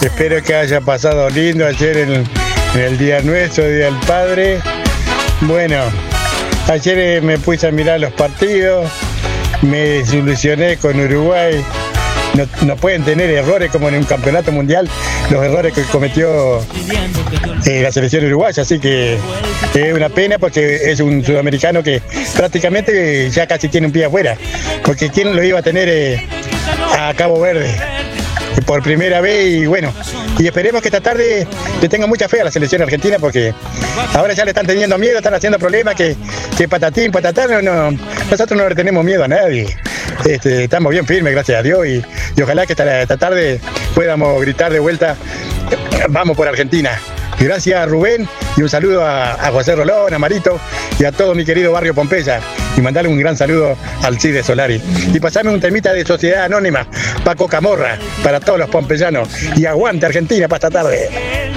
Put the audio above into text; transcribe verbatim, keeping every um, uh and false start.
Espero que haya pasado lindo ayer en, en el Día Nuestro, Día del Padre. Bueno, ayer eh, me puse a mirar los partidos, me desilusioné con Uruguay. No, no pueden tener errores como en un campeonato mundial, los errores que cometió eh, la selección uruguaya, así que es eh, una pena porque es un sudamericano que prácticamente ya casi tiene un pie afuera, porque quién lo iba a tener eh, a Cabo Verde por primera vez. Y bueno, y esperemos que esta tarde le tenga mucha fe a la selección argentina, porque ahora ya le están teniendo miedo, están haciendo problemas, que, que patatín, patatán, no, no, nosotros no le tenemos miedo a nadie. Este, estamos bien firmes, gracias a Dios, y, y ojalá que esta, esta tarde podamos gritar de vuelta, vamos por Argentina. Gracias, Rubén, y un saludo a, a José Rolón, a Marito y a todo mi querido barrio Pompeya, y mandarle un gran saludo al Cide Solari. Y pasarme un temita de Sociedad Anónima, Paco Camorra, para todos los pompeyanos, y aguante Argentina para esta tarde.